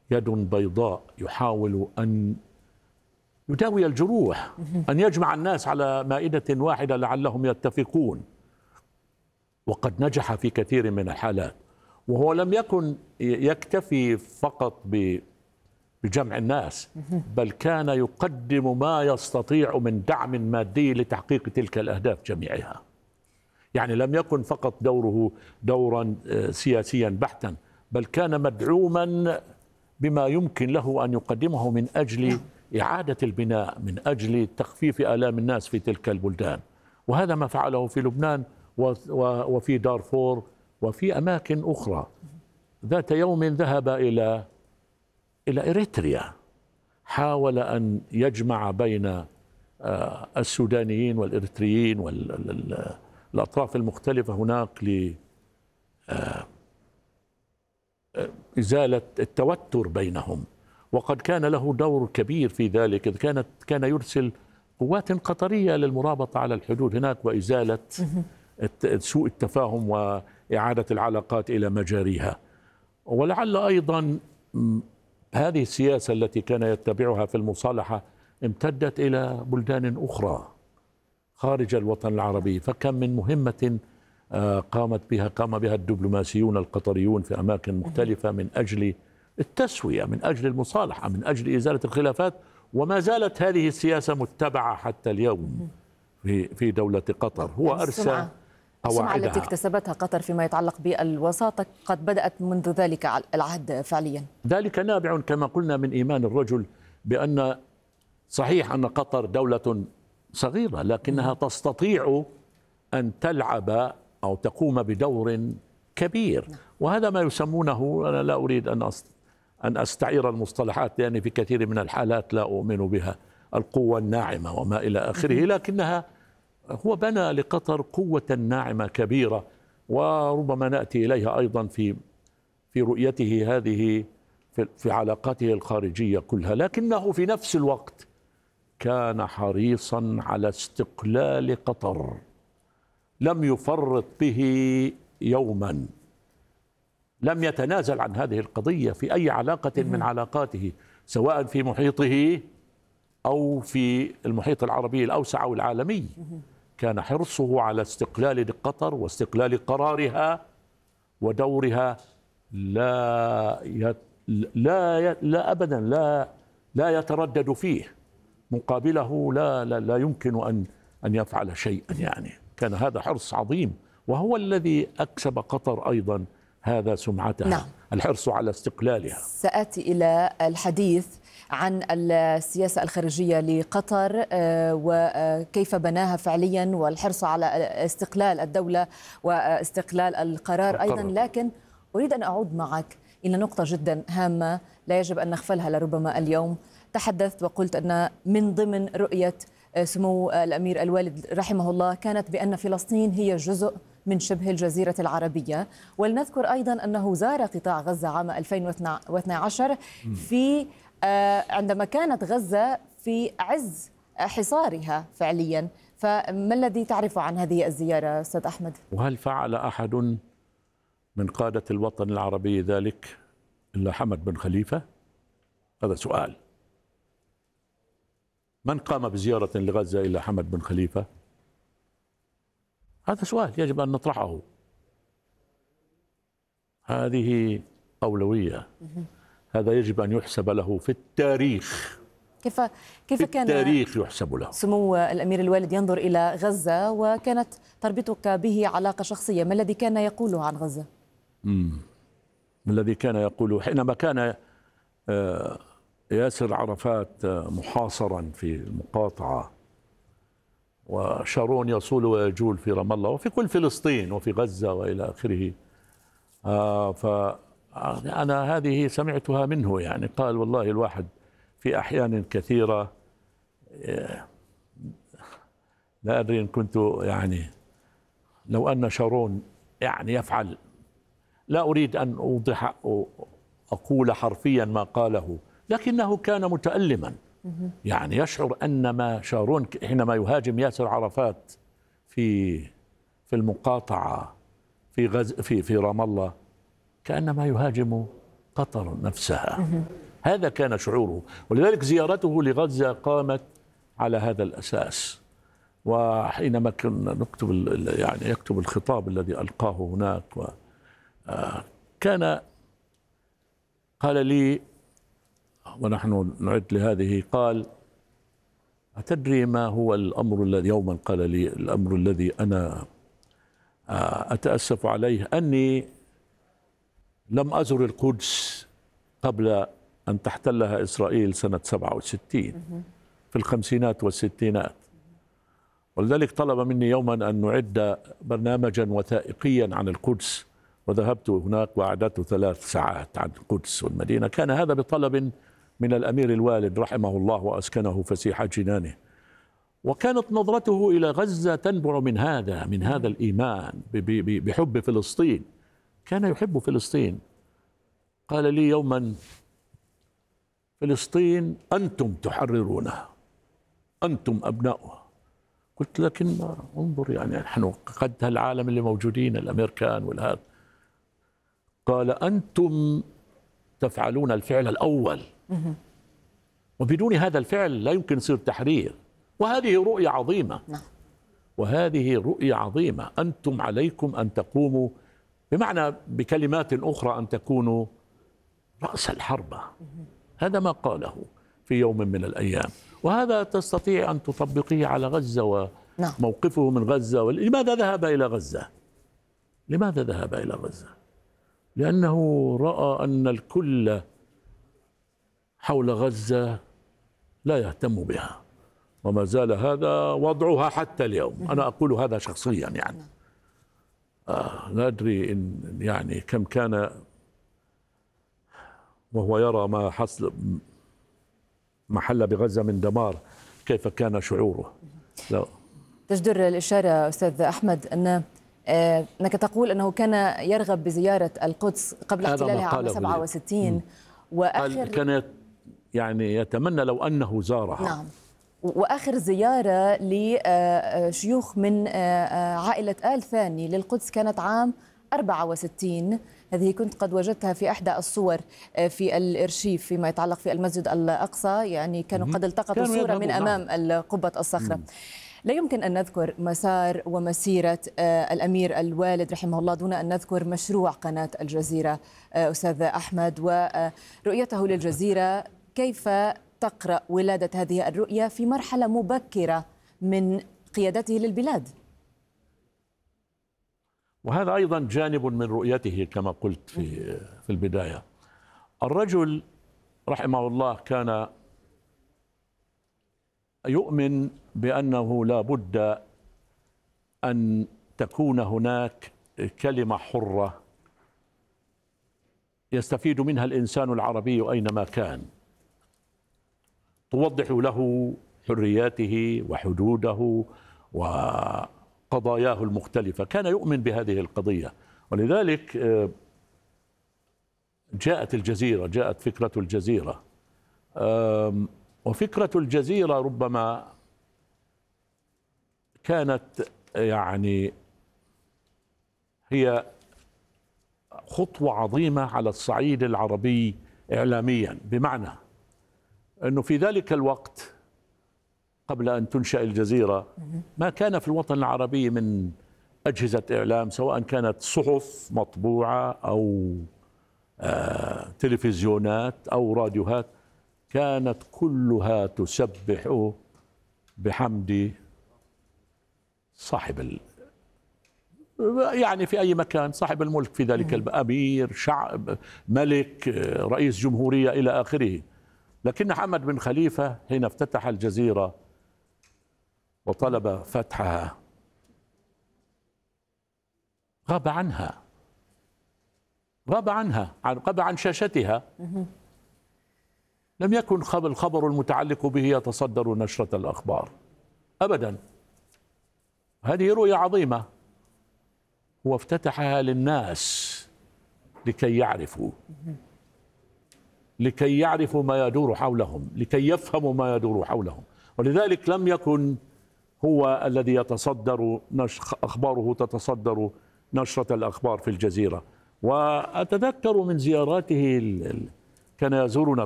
يد بيضاء يحاول أن يداوي الجروح، أن يجمع الناس على مائدة واحدة لعلهم يتفقون، وقد نجح في كثير من الحالات. وهو لم يكن يكتفي فقط بجمع الناس، بل كان يقدم ما يستطيع من دعم مادي لتحقيق تلك الأهداف جميعها. يعني لم يكن فقط دوره دورا سياسيا بحتا، بل كان مدعوما بما يمكن له أن يقدمه من أجل إعادة البناء، من أجل تخفيف آلام الناس في تلك البلدان. وهذا ما فعله في لبنان وفي دارفور وفي أماكن أخرى. ذات يوم ذهب إلى إريتريا، حاول أن يجمع بين السودانيين والإريتريين والأطراف المختلفة هناك لإزالة التوتر بينهم، وقد كان له دور كبير في ذلك. كان يرسل قوات قطرية للمرابطة على الحدود هناك وإزالة سوء التفاهم وإعادة العلاقات إلى مجاريها. ولعل أيضا هذه السياسة التي كان يتبعها في المصالحة امتدت إلى بلدان أخرى خارج الوطن العربي. فكم من مهمة قام بها الدبلوماسيون القطريون في أماكن مختلفة من أجل التسوية، من أجل المصالحة، من أجل إزالة الخلافات. وما زالت هذه السياسة متبعة حتى اليوم في دولة قطر. هو أرسى السمعة التي اكتسبتها قطر فيما يتعلق بالوساطة قد بدأت منذ ذلك العهد فعليا. ذلك نابع كما قلنا من إيمان الرجل بأن صحيح أن قطر دولة صغيرة، لكنها تستطيع أن تلعب أو تقوم بدور كبير. وهذا ما يسمونه، أنا لا أريد أن أستعير المصطلحات لأني في كثير من الحالات لا أؤمن بها، القوة الناعمة وما إلى آخره، لكنها هو بنى لقطر قوة ناعمة كبيرة، وربما نأتي إليها أيضا في رؤيته هذه في علاقاته الخارجية كلها. لكنه في نفس الوقت كان حريصا على استقلال قطر، لم يفرط به يوما، لم يتنازل عن هذه القضية في أي علاقة من علاقاته، سواء في محيطه أو في المحيط العربي الأوسع أو العالمي. كان حرصه على استقلال قطر واستقلال قرارها ودورها لا أبدا لا يتردد فيه. مقابله لا يمكن أن يفعل شيئا. يعني كان هذا حرص عظيم، وهو الذي أكسب قطر أيضا هذا سمعتها. نعم. الحرص على استقلالها. سآتي إلى الحديث عن السياسة الخارجية لقطر وكيف بناها فعليا، والحرص على استقلال الدولة واستقلال القرار أيضا. لكن أريد أن أعود معك إلى نقطة جدا هامة لا يجب أن نغفلها لربما اليوم. تحدثت وقلت أن من ضمن رؤية سمو الأمير الوالد رحمه الله كانت بأن فلسطين هي جزء من شبه الجزيرة العربية. ولنذكر أيضا أنه زار قطاع غزة عام 2012 عندما كانت غزة في عز حصارها فعليا. فما الذي تعرف عن هذه الزيارة أستاذ أحمد؟ وهل فعل أحد من قادة الوطن العربي ذلك إلا حمد بن خليفة؟ هذا سؤال. من قام بزيارة لغزة إلا حمد بن خليفة؟ هذا سؤال يجب أن نطرحه. هذه أولوية، هذا يجب أن يحسب له في التاريخ. كيف كان التاريخ يحسب له؟ سمو الأمير الوالد ينظر إلى غزة وكانت تربطك به علاقة شخصية، ما الذي كان يقوله عن غزة؟ ما الذي كان يقوله حينما كان ياسر عرفات محاصرا في المقاطعة، وشارون يصول ويجول في رام الله وفي كل فلسطين وفي غزة وإلى آخره. فأنا هذه سمعتها منه، يعني قال والله الواحد في أحيان كثيرة لا أدري إن كنت يعني لو أن شارون يعني يفعل، لا أريد أن أوضح أقول حرفيا ما قاله، لكنه كان متألما. يعني يشعر أن ما شارون حينما يهاجم ياسر عرفات في المقاطعة في رام الله كأنما يهاجم قطر نفسها. هذا كان شعوره، ولذلك زيارته لغزة قامت على هذا الأساس. وحينما كنا نكتب يعني يكتب الخطاب الذي ألقاه هناك، كان قال لي ونحن نعد لهذه، قال: أتدري ما هو الأمر الذي يوما قال لي الأمر الذي أنا أتأسف عليه، أني لم أزر القدس قبل أن تحتلها إسرائيل سنة 67 في الخمسينات والستينات، ولذلك طلب مني يوما أن نعد برنامجا وثائقيا عن القدس، وذهبت هناك وأعددت 3 ساعات عن القدس والمدينة. كان هذا بطلب من الأمير الوالد رحمه الله وأسكنه فسيح جنانه، وكانت نظرته إلى غزة تنبع من هذا الإيمان بحب فلسطين. كان يحب فلسطين. قال لي يوما: فلسطين أنتم تحررونها، أنتم أبناؤها. قلت: لكن انظر، يعني نحن قد العالم اللي موجودين الأمريكان والهذا. قال: أنتم تفعلون الفعل الأول، وبدون هذا الفعل لا يمكن يصير تحرير. وهذه رؤية عظيمة، وهذه رؤية عظيمة. أنتم عليكم أن تقوموا، بمعنى بكلمات أخرى أن تكونوا رأس الحربة. هذا ما قاله في يوم من الأيام، وهذا تستطيع أن تطبقيه على غزة وموقفه من غزة. لماذا ذهب إلى غزة؟ لماذا ذهب إلى غزة؟ لأنه رأى أن الكل حول غزة لا يهتم بها، وما زال هذا وضعها حتى اليوم. أنا أقول هذا شخصيا، يعني لا أدري إن يعني كم كان وهو يرى ما حصل محل بغزة من دمار، كيف كان شعوره. لا. تجدر الإشارة أستاذ أحمد أنك تقول أنه كان يرغب بزيارة القدس قبل احتلالها عام 67، وآخر كان يعني يتمنى لو أنه زارها. نعم. وآخر زيارة لشيوخ من عائلة آل ثاني للقدس كانت عام 64. هذه كنت قد وجدتها في إحدى الصور في الإرشيف فيما يتعلق في المسجد الأقصى، يعني كانوا قد التقطوا صورة من أمام قبة الصخرة. لا يمكن أن نذكر مسار ومسيرة الأمير الوالد رحمه الله دون أن نذكر مشروع قناة الجزيرة أستاذ أحمد ورؤيته للجزيرة. كيف تقرأ ولادة هذه الرؤية في مرحلة مبكرة من قيادته للبلاد؟ وهذا أيضا جانب من رؤيته كما قلت في البداية. الرجل رحمه الله كان يؤمن بأنه لا بد أن تكون هناك كلمة حرة يستفيد منها الإنسان العربي أينما كان، توضح له حرياته وحدوده وقضاياه المختلفة. كان يؤمن بهذه القضية، ولذلك جاءت الجزيرة، جاءت فكرة الجزيرة. وفكرة الجزيرة ربما كانت يعني هي خطوة عظيمة على الصعيد العربي إعلاميا، بمعنى أنه في ذلك الوقت قبل أن تنشأ الجزيرة ما كان في الوطن العربي من أجهزة إعلام، سواء كانت صحف مطبوعة أو تلفزيونات أو راديوهات، كانت كلها تسبح بحمد صاحب يعني في أي مكان، صاحب الملك في ذلك أمير، شعب، ملك، رئيس جمهورية إلى آخره. لكن حمد بن خليفة حين افتتح الجزيرة وطلب فتحها غاب عنها، غاب عن شاشتها. لم يكن الخبر المتعلق به يتصدر نشرة الأخبار أبدا. هذه رؤية عظيمة، هو افتتحها للناس لكي يعرفوا ما يدور حولهم، لكي يفهموا ما يدور حولهم. ولذلك لم يكن هو الذي يتصدر أخباره تتصدر نشرة الأخبار في الجزيرة، وأتذكر من زياراته كان يزورنا